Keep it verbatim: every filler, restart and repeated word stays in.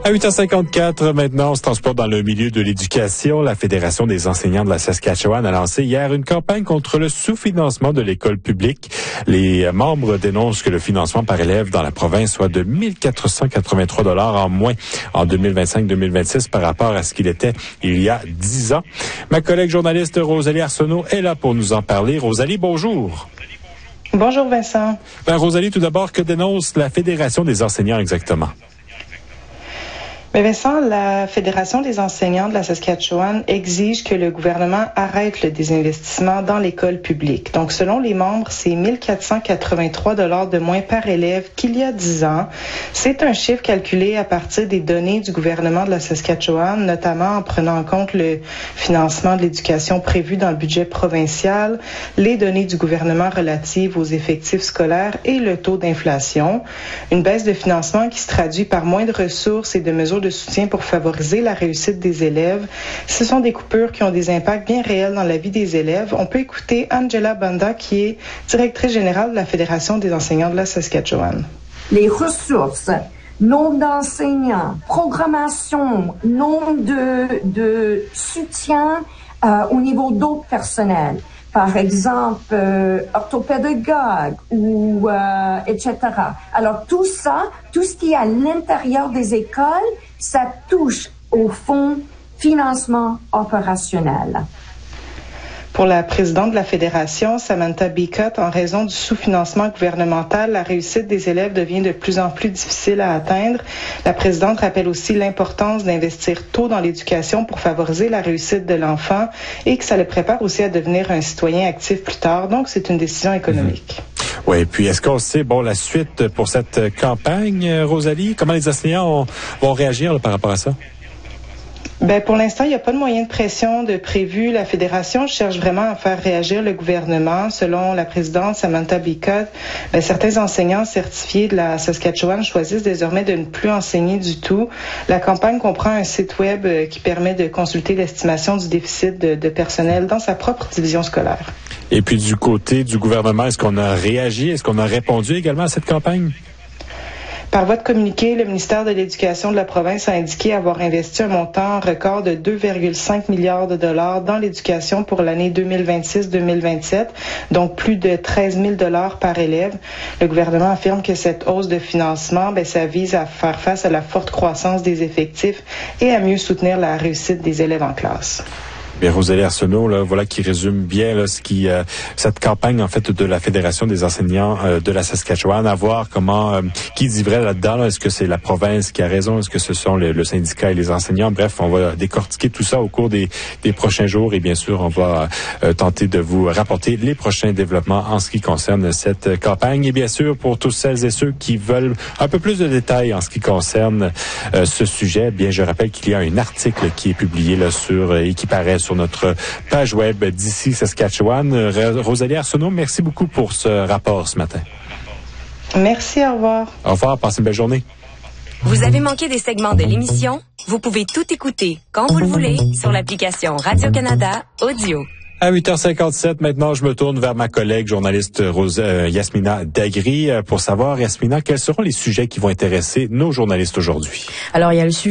À huit heures cinquante-quatre, maintenant, on se transporte dans le milieu de l'éducation. La Fédération des enseignants de la Saskatchewan a lancé hier une campagne contre le sous-financement de l'école publique. Les membres dénoncent que le financement par élève dans la province soit de mille quatre cent quatre-vingt-trois dollars en moins en deux mille vingt-cinq deux mille vingt-six par rapport à ce qu'il était il y a dix ans. Ma collègue journaliste Rosalie Arsenault est là pour nous en parler. Rosalie, bonjour. Bonjour Vincent. Ben, Rosalie, tout d'abord, que dénonce la Fédération des enseignants exactement? Mais Vincent, la Fédération des enseignants de la Saskatchewan exige que le gouvernement arrête le désinvestissement dans l'école publique. Donc, selon les membres, c'est mille quatre cent quatre-vingt-trois dollars de moins par élève qu'il y a dix ans. C'est un chiffre calculé à partir des données du gouvernement de la Saskatchewan, notamment en prenant en compte le financement de l'éducation prévu dans le budget provincial, les données du gouvernement relatives aux effectifs scolaires et le taux d'inflation. Une baisse de financement qui se traduit par moins de ressources et de mesures de soutien pour favoriser la réussite des élèves. Ce sont des coupures qui ont des impacts bien réels dans la vie des élèves. On peut écouter Angela Banda, qui est directrice générale de la Fédération des enseignants de la Saskatchewan. Les ressources, nombre d'enseignants, programmation, nombre de, de soutien euh, au niveau d'autres personnels. Par exemple, euh, orthopédagogue ou euh, et cetera. Alors tout ça, tout ce qui est à l'intérieur des écoles, ça touche au fonds financement opérationnel. Pour la présidente de la Fédération, Samantha Beacott, en raison du sous-financement gouvernemental, la réussite des élèves devient de plus en plus difficile à atteindre. La présidente rappelle aussi l'importance d'investir tôt dans l'éducation pour favoriser la réussite de l'enfant et que ça le prépare aussi à devenir un citoyen actif plus tard. Donc, c'est une décision économique. Mmh. Oui, et puis est-ce qu'on sait, bon, la suite pour cette campagne, Rosalie? Comment les enseignants ont, vont réagir là, par rapport à ça? Ben, pour l'instant, il n'y a pas de moyen de pression de prévu. La Fédération cherche vraiment à faire réagir le gouvernement. Selon la présidente Samantha Beacott, ben, certains enseignants certifiés de la Saskatchewan choisissent désormais de ne plus enseigner du tout. La campagne comprend un site web qui permet de consulter l'estimation du déficit de, de personnel dans sa propre division scolaire. Et puis du côté du gouvernement, est-ce qu'on a réagi? Est-ce qu'on a répondu également à cette campagne? Par voie de communiqué, le ministère de l'Éducation de la province a indiqué avoir investi un montant record de deux virgule cinq milliards de dollars dans l'éducation pour l'année deux mille vingt-six deux mille vingt-sept, donc plus de treize mille dollars par élève. Le gouvernement affirme que cette hausse de financement, ben, ça vise à faire face à la forte croissance des effectifs et à mieux soutenir la réussite des élèves en classe. Bien, Rosalie Arsenault, là, voilà qui résume bien là, ce qui euh, cette campagne en fait de la Fédération des enseignants euh, de la Saskatchewan, à voir comment euh, qui dit vrai là-dedans. Là. Est-ce que c'est la province qui a raison? Est-ce que ce sont le, le syndicat et les enseignants? Bref, on va décortiquer tout ça au cours des, des prochains jours et bien sûr, on va euh, tenter de vous rapporter les prochains développements en ce qui concerne cette campagne. Et bien sûr, pour tous celles et ceux qui veulent un peu plus de détails en ce qui concerne euh, ce sujet, bien, je rappelle qu'il y a un article qui est publié là sur euh, et qui paraît sur notre page web d'ici Saskatchewan. Rosalie Arsenault, merci beaucoup pour ce rapport ce matin. Merci, au revoir. Au revoir, passez une belle journée. Vous avez manqué des segments de l'émission? Vous pouvez tout écouter quand vous le voulez sur l'application Radio-Canada Audio. À huit heures cinquante-sept, maintenant, je me tourne vers ma collègue journaliste Rose, euh, Yasmina Dagri euh, pour savoir, Yasmina, quels seront les sujets qui vont intéresser nos journalistes aujourd'hui? Alors, il y a le sujet